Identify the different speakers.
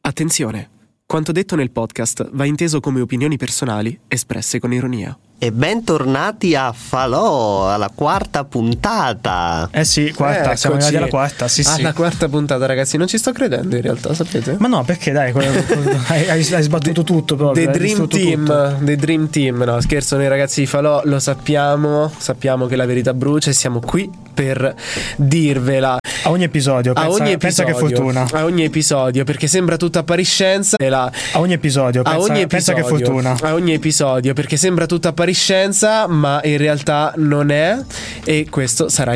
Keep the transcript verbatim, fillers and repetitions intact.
Speaker 1: Attenzione! Quanto detto nel podcast va inteso come opinioni personali espresse con ironia.
Speaker 2: E bentornati a Falò, alla quarta puntata.
Speaker 3: Eh sì, quarta,
Speaker 1: Eh,
Speaker 3: siamo
Speaker 1: eccoci.
Speaker 3: arrivati alla quarta, sì sì.
Speaker 1: Alla quarta puntata, ragazzi, non ci sto credendo in realtà, sapete?
Speaker 3: Ma no, perché dai, hai, hai, hai sbattuto tutto proprio.
Speaker 1: The
Speaker 3: hai
Speaker 1: Dream
Speaker 3: distrutto
Speaker 1: Team,
Speaker 3: tutto.
Speaker 1: The Dream Team, no scherzo, noi ragazzi di Falò lo sappiamo, sappiamo che la verità brucia e siamo qui per dirvela.
Speaker 3: A ogni episodio, pensa,
Speaker 1: a ogni
Speaker 3: pensa
Speaker 1: episodio,
Speaker 3: che fortuna.
Speaker 1: A ogni episodio, perché sembra tutta appariscenza e la...
Speaker 3: A ogni episodio, pensa,
Speaker 1: a ogni
Speaker 3: pensa
Speaker 1: episodio,
Speaker 3: che fortuna.
Speaker 1: A ogni episodio, perché sembra tutta appariscenza, ma in realtà non è, e questo sarà